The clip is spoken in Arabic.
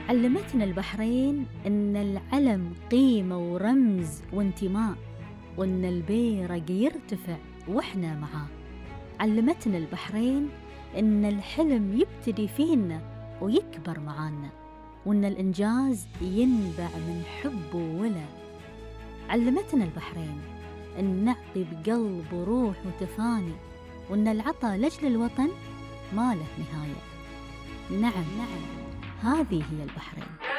علمتنا البحرين إن العلم قيمة ورمز وانتماء، وإن البيرق يرتفع وإحنا معاه. علمتنا البحرين إن الحلم يبتدي فينا ويكبر معانا، وإن الإنجاز ينبع من حب وولا. علمتنا البحرين إن نعطي بقلب وروح وتفاني، وإن العطاء لأجل الوطن ما له نهاية. نعم، هذه هي البحرين.